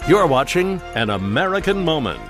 You're watching An American Moment.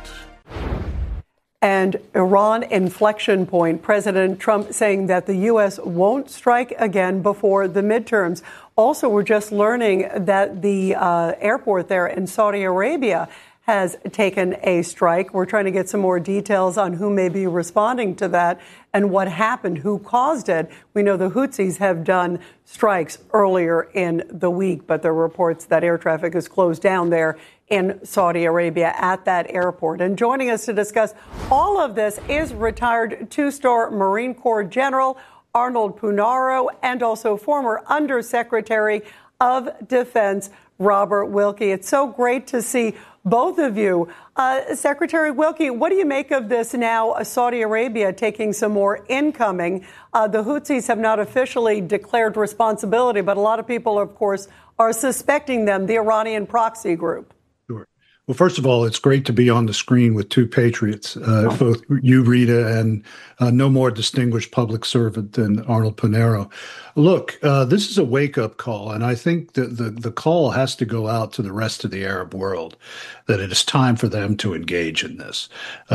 And Iran inflection point. President Trump saying that the U.S. won't strike again before the midterms. Also, we're just learning that the airport there in Saudi Arabia has taken a strike. We're trying to get some more details on who may be responding to that and what happened, who caused it. We know the Houthis have done strikes earlier in the week, but there are reports that air traffic is closed down there in Saudi Arabia at that airport. And joining us to discuss all of this is retired two-star Marine Corps General Arnold Punaro and also former Undersecretary of Defense Robert Wilkie. It's so great to see both of you. Secretary Wilkie, what do you make of this now, Saudi Arabia taking some more incoming? The Houthis have not officially declared responsibility, but a lot of people, of course, are suspecting them, the Iranian proxy group. Well, first of all, it's great to be on the screen with two patriots, both you, Rita, and no more distinguished public servant than Arnold Punaro. Look, this is a wake-up call, and I think that the call has to go out to the rest of the Arab world, that it is time for them to engage in this.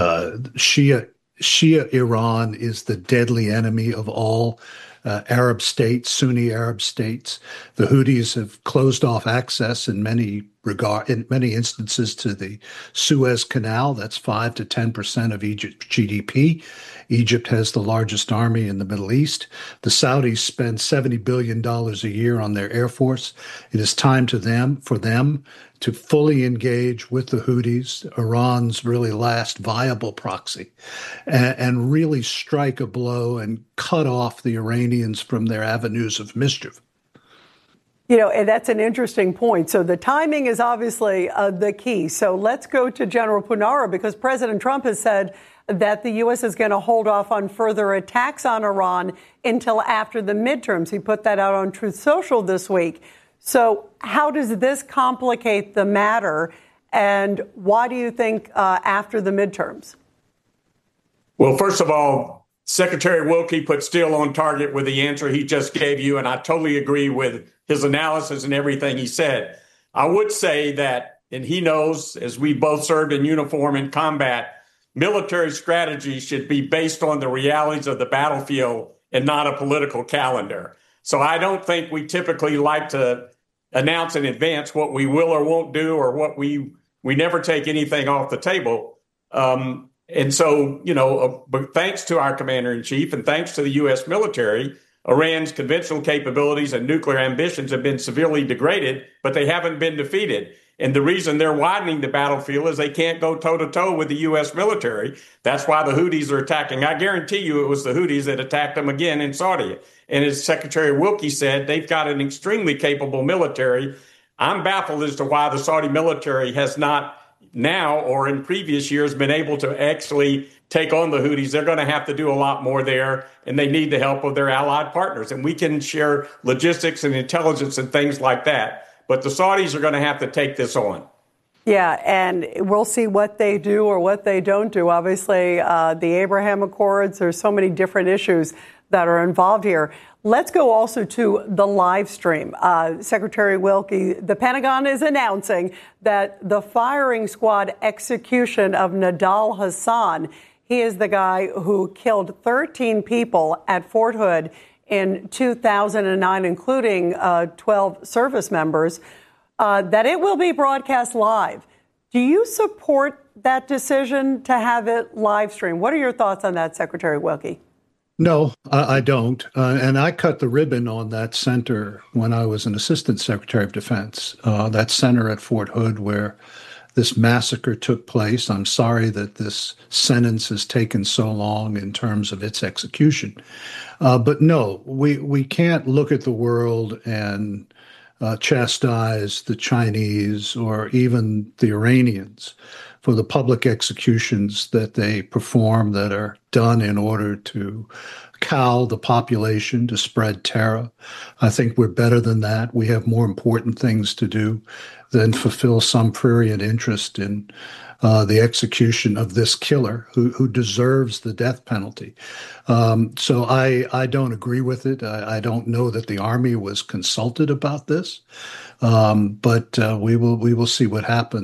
Shia Iran is the deadly enemy of all Arab states, Sunni Arab states. The Houthis have closed off access in many instances to the Suez Canal. That's 5 to 10% of Egypt's GDP. Egypt has the largest army in the Middle East. The Saudis spend $70 billion a year on their air force. It is time for them to fully engage with the Houthis, Iran's really last viable proxy, and really strike a blow and cut off the Iranians from their avenues of mischief. You know, and that's an interesting point. So the timing is obviously the key. So let's go to General Punaro, because President Trump has said that the U.S. is going to hold off on further attacks on Iran until after the midterms. He put that out on Truth Social this week. So how does this complicate the matter? And why do you think after the midterms? Well, first of all, Secretary Wilkie put steel on target with the answer he just gave you, and I totally agree with his analysis and everything he said. I would say that, and he knows, as we both served in uniform in combat, military strategy should be based on the realities of the battlefield and not a political calendar. So I don't think we typically like to announce in advance what we will or won't do, or what we never take anything off the table. And so, but thanks to our commander in chief and thanks to the U.S. military, Iran's conventional capabilities and nuclear ambitions have been severely degraded, but they haven't been defeated. And the reason they're widening the battlefield is they can't go toe-to-toe with the U.S. military. That's why the Houthis are attacking. I guarantee you it was the Houthis that attacked them again in Saudi. And as Secretary Wilkie said, they've got an extremely capable military. I'm baffled as to why the Saudi military has not now or in previous years been able to actually take on the Houthis. They're going to have to do a lot more there, and they need the help of their allied partners. And we can share logistics and intelligence and things like that. But the Saudis are going to have to take this on. Yeah, and we'll see what they do or what they don't do. Obviously, the Abraham Accords, there's so many different issues that are involved here. Let's go also to the live stream. Secretary Wilkie, the Pentagon is announcing that the firing squad execution of Nidal Hasan, he is the guy who killed 13 people at Fort Hood in 2009, including 12 service members, that it will be broadcast live. Do you support that decision to have it live streamed? What are your thoughts on that, Secretary Wilkie? No, I don't. And I cut the ribbon on that center when I was an Assistant Secretary of Defense, that center at Fort Hood where this massacre took place. I'm sorry that this sentence has taken so long in terms of its execution. But no, we can't look at the world and chastise the Chinese or even the Iranians for the public executions that they perform that are done in order to cow the population, to spread terror. I think we're better than that. We have more important things to do than fulfill some prurient interest in the execution of this killer who deserves the death penalty. So I don't agree with it. I don't know that the Army was consulted about this, but we will see what happens.